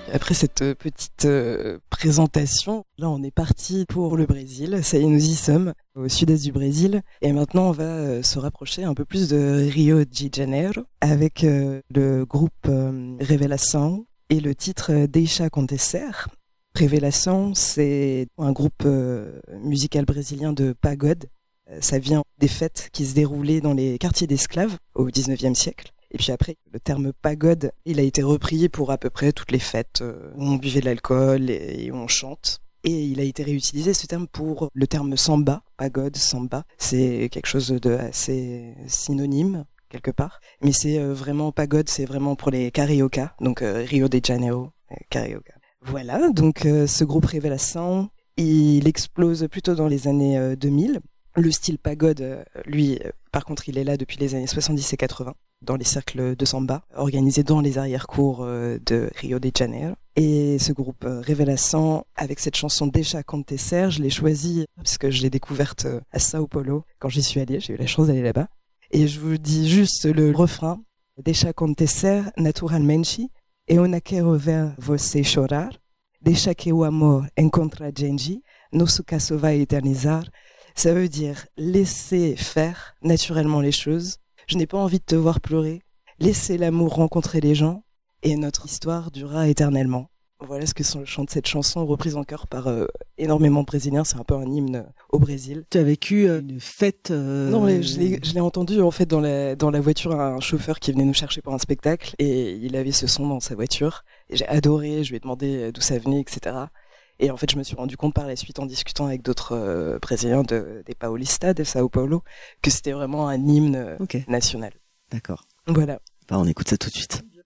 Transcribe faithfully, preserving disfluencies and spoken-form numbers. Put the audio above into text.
Après cette petite euh, présentation, là on est parti pour le Brésil. Ça y est, nous y sommes, au sud-est du Brésil. Et maintenant on va euh, se rapprocher un peu plus de Rio de Janeiro avec euh, le groupe euh, Revelação et le titre euh, Deixa Acontecer. Revelação, c'est un groupe euh, musical brésilien de pagode. Euh, ça vient des fêtes qui se déroulaient dans les quartiers d'esclaves au dix-neuvième siècle. Et puis après, le terme pagode, il a été repris pour à peu près toutes les fêtes où on buvait de l'alcool et où on chante. Et il a été réutilisé, ce terme, pour le terme samba. Pagode, samba, c'est quelque chose de assez synonyme, quelque part. Mais c'est vraiment, pagode, c'est vraiment pour les carioca, donc euh, Rio de Janeiro, euh, carioca. Voilà, donc euh, ce groupe Revelação, il explose plutôt dans les années euh, deux mille. Le style pagode, euh, lui, euh, par contre, il est là depuis les années soixante-dix et quatre-vingts. Dans les cercles de samba, organisés dans les arrière-cours de Rio de Janeiro. Et ce groupe Revelação, avec cette chanson Deixa Acontecer, je l'ai choisie parce que je l'ai découverte à Sao Paulo quand j'y suis allée, j'ai eu la chance d'aller là-bas. Et je vous dis juste le refrain, Deixa Acontecer naturalmente, eu não quero ver você chorar, deixa que o amor encontre a gente, nosso caso vai eternizar. Ça veut dire laisser faire naturellement les choses. Je n'ai pas envie de te voir pleurer. Laissez l'amour rencontrer les gens et notre histoire durera éternellement. Voilà ce que chante cette chanson reprise en chœur par euh, énormément de Brésiliens. C'est un peu un hymne au Brésil. Tu as vécu euh, une fête euh... Non, mais je l'ai, je l'ai entendu en fait dans la, dans la voiture, un chauffeur qui venait nous chercher pour un spectacle et il avait ce son dans sa voiture. Et j'ai adoré, je lui ai demandé d'où ça venait, et cetera. Et en fait, je me suis rendu compte par la suite en discutant avec d'autres euh, Brésiliens de, des Paulistas, de Sao Paulo, que c'était vraiment un hymne okay. national. D'accord. Voilà. Bah, on écoute ça tout de suite.